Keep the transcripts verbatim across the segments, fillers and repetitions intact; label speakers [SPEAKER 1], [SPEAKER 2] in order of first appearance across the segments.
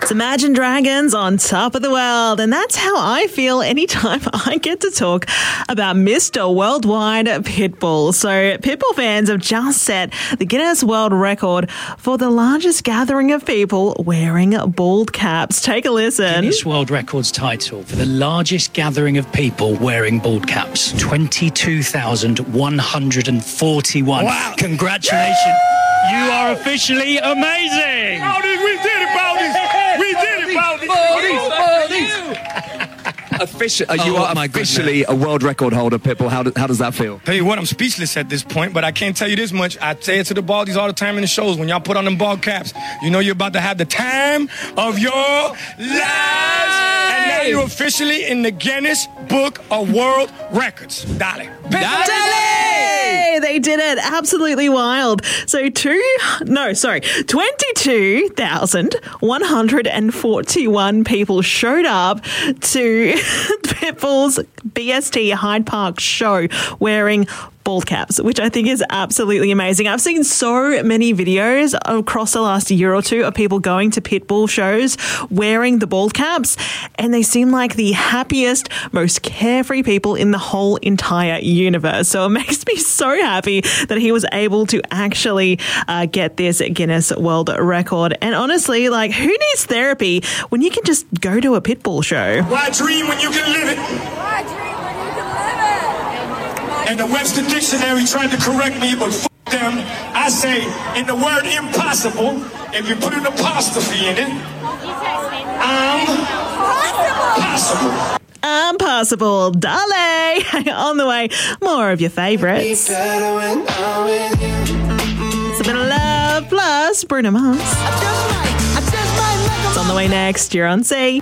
[SPEAKER 1] So Imagine Dragons on top of the world. And that's how I feel anytime I get to talk about Mister Worldwide Pitbull. So Pitbull fans have just set the Guinness World Record for the largest gathering of people wearing bald caps. Take a listen.
[SPEAKER 2] Guinness World Records title for the largest gathering of people wearing bald caps. twenty-two thousand one hundred forty-one. Wow. Congratulations. You are officially amazing.
[SPEAKER 3] Baldies, we did it, Baldies. We did it, Baldies.
[SPEAKER 4] Baldies. Official, uh, you
[SPEAKER 3] oh,
[SPEAKER 4] are officially a world record holder, Pitbull. How, do, how does that feel?
[SPEAKER 3] Tell you what, I'm speechless at this point, but I can't tell you this much. I say it to the Baldies all the time in the shows. When y'all put on them bald caps, you know you're about to have the time of your lives. And now you're officially in the Guinness Book of World Records. Dale.
[SPEAKER 1] Dale! They did it. Absolutely wild. So two, no, sorry, twenty-two thousand one hundred forty-one people showed up to Pitbull's B S T Hyde Park show wearing bald caps, which I think is absolutely amazing. I've seen so many videos across the last year or two of people going to Pitbull shows wearing the bald caps, and they seem like the happiest, most carefree people in the whole entire universe. So it makes me so happy that he was able to actually uh, get this Guinness World Record. And honestly, like, who needs therapy when you can just go to a Pitbull show?
[SPEAKER 3] Why dream when you can live it?
[SPEAKER 5] Why dream when you can live it?
[SPEAKER 3] And the Webster Dictionary tried to correct me, but f*** them. I say, in the word impossible, if you put an apostrophe in it, I'm possible.
[SPEAKER 1] I'm possible. Dale. On the way, more of your favourites. It's a bit of love plus Bruno Mars. It's on the way next. You're on C.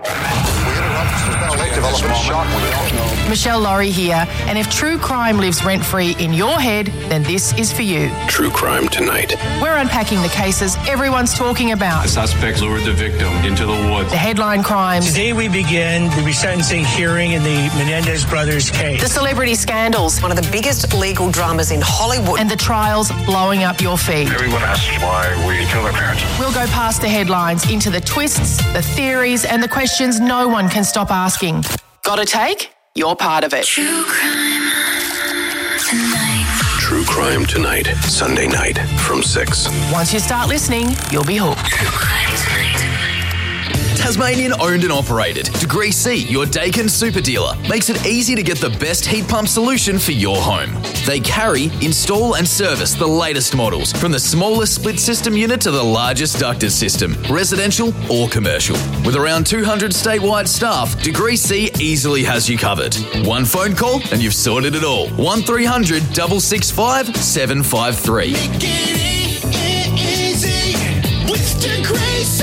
[SPEAKER 6] Michelle Laurie here, and if true crime lives rent-free in your head, then this is for you.
[SPEAKER 7] True Crime Tonight.
[SPEAKER 6] We're unpacking the cases everyone's talking about.
[SPEAKER 7] The suspect lured the victim into the woods.
[SPEAKER 6] The headline crimes.
[SPEAKER 8] Today we begin the resentencing hearing in the Menendez brothers case.
[SPEAKER 6] The celebrity scandals.
[SPEAKER 9] One of the biggest legal dramas in Hollywood.
[SPEAKER 6] And the trials blowing up your feed.
[SPEAKER 7] Everyone asks why we kill their parents.
[SPEAKER 6] We'll go past the headlines into the twists, the theories, and the questions no one can stop asking. Got a take? You're part of it.
[SPEAKER 10] True Crime Tonight.
[SPEAKER 7] True Crime Tonight, Sunday night from six.
[SPEAKER 6] Once you start listening, you'll be hooked.
[SPEAKER 10] True Crime Tonight.
[SPEAKER 11] Tasmanian owned and operated. Degree C, your Dakin super dealer, makes it easy to get the best heat pump solution for your home. They carry, install and service the latest models, from the smallest split system unit to the largest ducted system, residential or commercial. With around two hundred statewide staff, Degree C easily has you covered. One phone call and you've sorted it all. one three hundred, six six five, seven five three.
[SPEAKER 12] Make it easy with Degree C.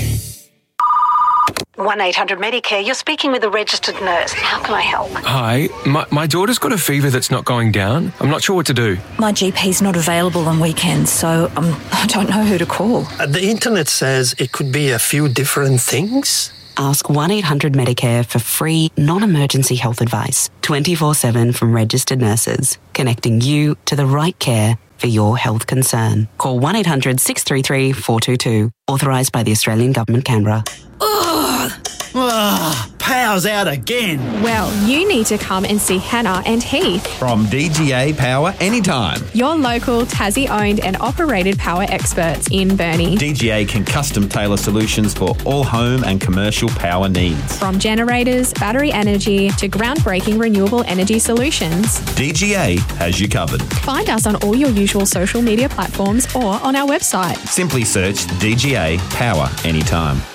[SPEAKER 9] one eight hundred Medicare, you're speaking with a registered nurse. How can I help?
[SPEAKER 13] Hi, my, my daughter's got a fever that's not going down. I'm not sure what to do.
[SPEAKER 14] My G P's not available on weekends, so um, I don't know who to call.
[SPEAKER 15] Uh, the internet says it could be a few different things.
[SPEAKER 16] Ask one eight hundred Medicare for free, non-emergency health advice, twenty-four seven from registered nurses, connecting you to the right care for your health concern. Call one eight hundred, six three three, four two two. Authorised by the Australian Government, Canberra.
[SPEAKER 17] Ugh. Ugh, power's out again.
[SPEAKER 18] Well, you need to come and see Hannah and Heath
[SPEAKER 19] from D G A Power Anytime.
[SPEAKER 18] Your local Tassie-owned and operated power experts in Burnie.
[SPEAKER 19] D G A can custom tailor solutions for all home and commercial power needs.
[SPEAKER 18] From generators, battery energy to groundbreaking renewable energy solutions.
[SPEAKER 19] D G A has you covered.
[SPEAKER 18] Find us on all your usual social media platforms or on our website.
[SPEAKER 19] Simply search D G A Power Anytime.